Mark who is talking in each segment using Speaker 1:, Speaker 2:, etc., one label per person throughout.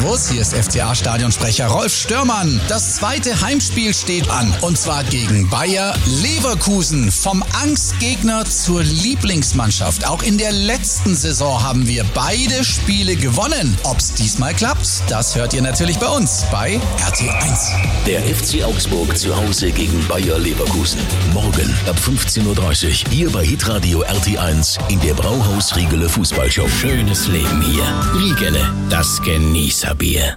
Speaker 1: Servus, hier ist FCA-Stadionsprecher Rolf Störmann. Das zweite Heimspiel steht an, und zwar gegen Bayer Leverkusen. Vom Angstgegner zur Lieblingsmannschaft. Auch in der letzten Saison haben wir beide Spiele gewonnen. Ob's diesmal klappt, das hört ihr natürlich bei uns, bei RT1.
Speaker 2: Der FC Augsburg zu Hause gegen Bayer Leverkusen. Morgen ab 15.30 Uhr hier bei Hitradio RT1 in der Brauhaus Riegele Fußballshow.
Speaker 3: Schönes Leben hier. Riegele, das Genießerbier.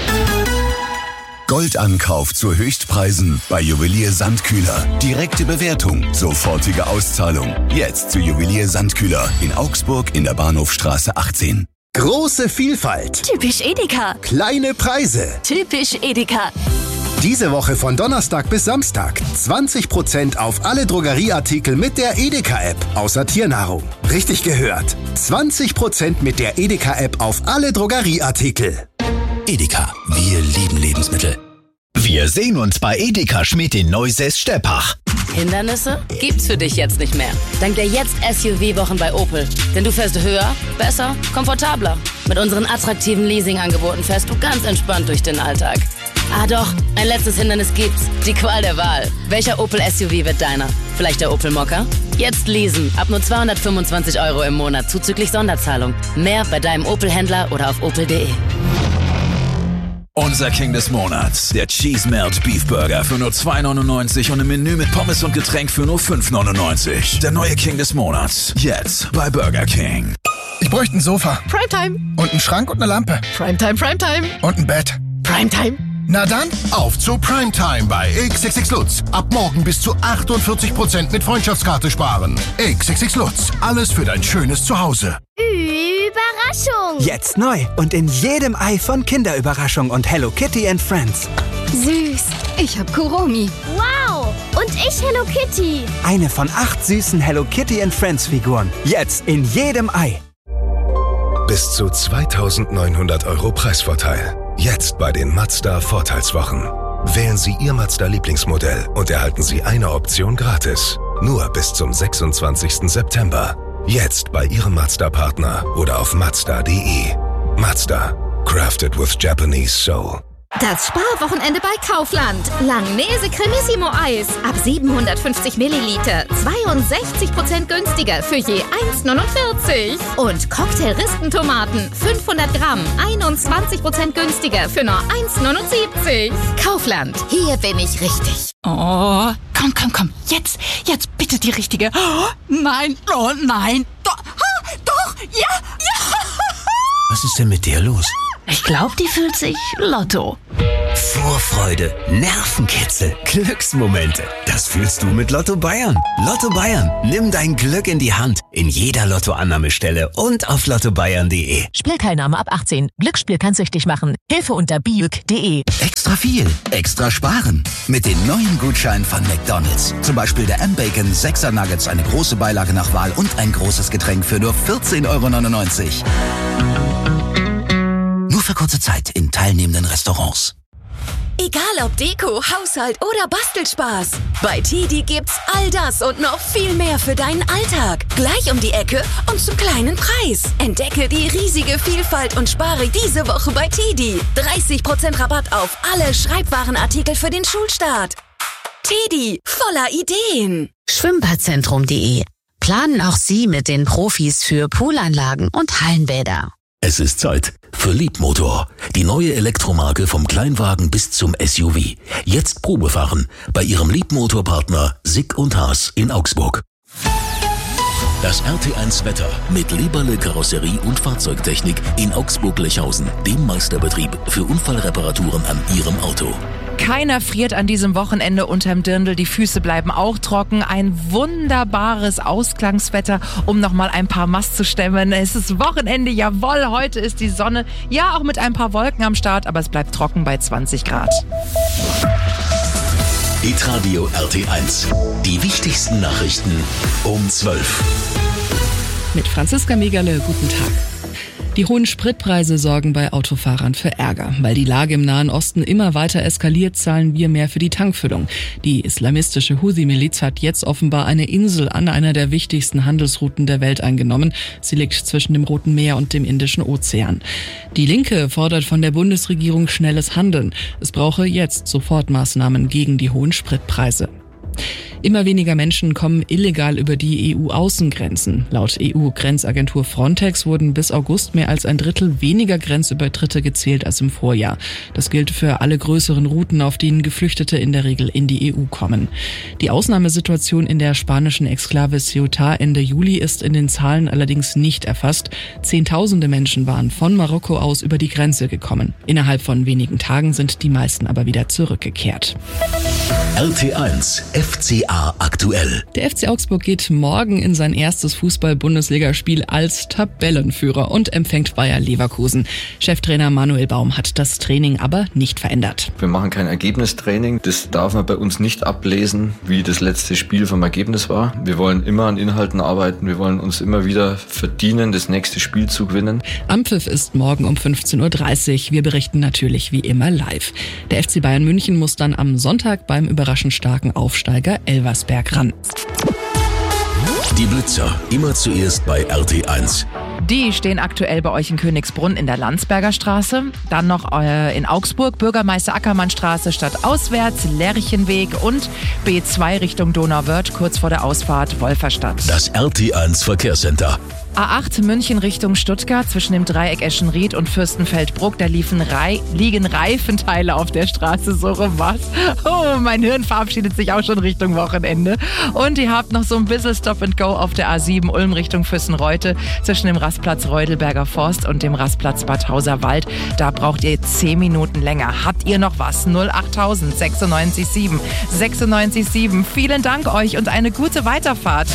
Speaker 4: Goldankauf zu Höchstpreisen bei Juwelier Sandkühler. Direkte Bewertung, sofortige Auszahlung. Jetzt zu Juwelier Sandkühler in Augsburg in der Bahnhofstraße 18.
Speaker 5: Große Vielfalt.
Speaker 6: Typisch Edeka.
Speaker 5: Kleine Preise.
Speaker 6: Typisch Edeka.
Speaker 5: Diese Woche von Donnerstag bis Samstag 20% auf alle Drogerieartikel mit der Edeka-App, außer Tiernahrung. Richtig gehört. 20% mit der Edeka-App auf alle Drogerieartikel.
Speaker 3: Edeka, wir lieben Lebensmittel. Wir sehen uns bei Edeka Schmidt in Neusäß-Steppach.
Speaker 7: Hindernisse gibt's für dich jetzt nicht mehr. Dank der Jetzt-SUV-Wochen bei Opel. Denn du fährst höher, besser, komfortabler. Mit unseren attraktiven Leasing-Angeboten fährst du ganz entspannt durch den Alltag. Ah doch, ein letztes Hindernis gibt's. Die Qual der Wahl. Welcher Opel-SUV wird deiner? Vielleicht der Opel Mokka? Jetzt leasen. Ab nur 225 € im Monat zuzüglich Sonderzahlung. Mehr bei deinem Opel-Händler oder auf opel.de.
Speaker 8: Unser King des Monats, der Cheese Melt Beef Burger für nur 2,99 und ein Menü mit Pommes und Getränk für nur 5,99. Der neue King des Monats, jetzt bei Burger King.
Speaker 9: Ich bräuchte ein Sofa.
Speaker 10: Primetime.
Speaker 9: Und einen Schrank und eine Lampe.
Speaker 10: Primetime, Primetime.
Speaker 9: Und ein Bett.
Speaker 10: Primetime.
Speaker 9: Na dann,
Speaker 11: auf zu Primetime bei XXX Lutz. Ab morgen bis zu 48% mit Freundschaftskarte sparen. XXX Lutz, alles für dein schönes Zuhause.
Speaker 12: Überraschung!
Speaker 13: Jetzt neu und in jedem Ei von Kinderüberraschung und Hello Kitty and Friends.
Speaker 12: Süß, ich hab Kuromi. Wow, und ich Hello Kitty.
Speaker 13: Eine von 8 süßen Hello Kitty and Friends Figuren. Jetzt in jedem Ei.
Speaker 14: Bis zu 2.900 € Preisvorteil. Jetzt bei den Mazda Vorteilswochen. Wählen Sie Ihr Mazda Lieblingsmodell und erhalten Sie eine Option gratis. Nur bis zum 26. September. Jetzt bei Ihrem Mazda-Partner oder auf Mazda.de. Mazda. Crafted with Japanese Soul.
Speaker 15: Das Sparwochenende bei Kaufland. Langnese Cremissimo Eis. Ab 750 Milliliter. 62% günstiger für je 1,49. Und Cocktail-Ristentomaten. 500 Gramm. 21% günstiger für nur 1,79. Kaufland. Hier bin ich richtig.
Speaker 10: Oh, komm. Jetzt bitte die richtige. Oh, nein. Doch, ja.
Speaker 3: Was ist denn mit der los?
Speaker 10: Ich glaube, die fühlt sich Lotto.
Speaker 3: Vorfreude, Nervenkitzel, Glücksmomente. Das fühlst du mit Lotto Bayern. Lotto Bayern, nimm dein Glück in die Hand. In jeder Lottoannahmestelle und auf lottobayern.de.
Speaker 16: Spielteilnahme ab 18. Glücksspiel kann süchtig machen. Hilfe unter biuk.de.
Speaker 17: Extra viel, extra sparen. Mit den neuen Gutscheinen von McDonald's. Zum Beispiel der M-Bacon 6er Nuggets, eine große Beilage nach Wahl und ein großes Getränk für nur 14,99 €. Nur für kurze Zeit in teilnehmenden Restaurants.
Speaker 18: Egal ob Deko, Haushalt oder Bastelspaß. Bei TiDi gibt's all das und noch viel mehr für deinen Alltag. Gleich um die Ecke und zum kleinen Preis. Entdecke die riesige Vielfalt und spare diese Woche bei TiDi. 30% Rabatt auf alle Schreibwarenartikel für den Schulstart. TiDi, voller Ideen.
Speaker 19: Schwimmbadzentrum.de. Planen auch Sie mit den Profis für Poolanlagen und Hallenbäder.
Speaker 2: Es ist Zeit für Liebmotor, die neue Elektromarke vom Kleinwagen bis zum SUV. Jetzt Probefahren bei Ihrem Liebmotorpartner Sick und Haas in Augsburg. Das RT1 Wetter mit Leberle Karosserie und Fahrzeugtechnik in Augsburg-Lechhausen, dem Meisterbetrieb für Unfallreparaturen an Ihrem Auto.
Speaker 20: Keiner friert an diesem Wochenende unterm Dirndl, die Füße bleiben auch trocken. Ein wunderbares Ausklangswetter, um nochmal ein paar Mast zu stemmen. Es ist Wochenende, jawohl, heute ist die Sonne, ja auch mit ein paar Wolken am Start, aber es bleibt trocken bei 20 Grad.
Speaker 2: Hitradio RT1, die wichtigsten Nachrichten um 12.
Speaker 20: Mit Franziska Megerle, guten Tag.
Speaker 21: Die hohen Spritpreise sorgen bei Autofahrern für Ärger. Weil die Lage im Nahen Osten immer weiter eskaliert, zahlen wir mehr für die Tankfüllung. Die islamistische Houthi-Miliz hat jetzt offenbar eine Insel an einer der wichtigsten Handelsrouten der Welt eingenommen. Sie liegt zwischen dem Roten Meer und dem Indischen Ozean. Die Linke fordert von der Bundesregierung schnelles Handeln. Es brauche jetzt Sofortmaßnahmen gegen die hohen Spritpreise. Immer weniger Menschen kommen illegal über die EU-Außengrenzen. Laut EU-Grenzagentur Frontex wurden bis August mehr als ein Drittel weniger Grenzübertritte gezählt als im Vorjahr. Das gilt für alle größeren Routen, auf denen Geflüchtete in der Regel in die EU kommen. Die Ausnahmesituation in der spanischen Exklave Ceuta Ende Juli ist in den Zahlen allerdings nicht erfasst. Zehntausende Menschen waren von Marokko aus über die Grenze gekommen. Innerhalb von wenigen Tagen sind die meisten aber wieder zurückgekehrt.
Speaker 2: RT1 FCA aktuell.
Speaker 21: Der FC Augsburg geht morgen in sein erstes Fußball-Bundesligaspiel als Tabellenführer und empfängt Bayer Leverkusen. Cheftrainer Manuel Baum hat das Training aber nicht verändert.
Speaker 22: Wir machen kein Ergebnistraining. Das darf man bei uns nicht ablesen, wie das letzte Spiel vom Ergebnis war. Wir wollen immer an Inhalten arbeiten. Wir wollen uns immer wieder verdienen, das nächste Spiel zu gewinnen.
Speaker 21: Anpfiff ist morgen um 15.30 Uhr. Wir berichten natürlich wie immer live. Der FC Bayern München muss dann am Sonntag beim überraschend starken Aufsteiger Elversberg ran.
Speaker 2: Die Blitzer, immer zuerst bei RT1.
Speaker 20: Die stehen aktuell bei euch in Königsbrunn in der Landsberger Straße. Dann noch in Augsburg, Bürgermeister Ackermann Straße statt auswärts, Lerchenweg und B2 Richtung Donauwörth, kurz vor der Ausfahrt Wolferstadt.
Speaker 2: Das RT1 Verkehrscenter.
Speaker 20: A8 München Richtung Stuttgart zwischen dem Dreieck Eschenried und Fürstenfeldbruck. Da liegen Reifenteile auf der Straße. So was. Oh, mein Hirn verabschiedet sich auch schon Richtung Wochenende. Und ihr habt noch so ein bisschen Stop and Go auf der A7 Ulm Richtung Füssenreute zwischen dem Rastplatz Reudelberger Forst und dem Rastplatz Bad Hauser Wald. Da braucht ihr 10 Minuten länger. Habt ihr noch was? 08000 96 7. Vielen Dank euch und eine gute Weiterfahrt.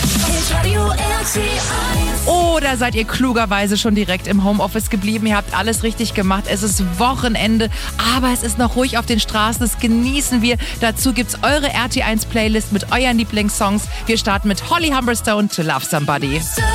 Speaker 20: Oder seid ihr klugerweise schon direkt im Homeoffice geblieben? Ihr habt alles richtig gemacht. Es ist Wochenende, aber es ist noch ruhig auf den Straßen. Das genießen wir. Dazu gibt's eure RT1 Playlist mit euren Lieblingssongs. Wir starten mit Holly Humberstone, To Love Somebody.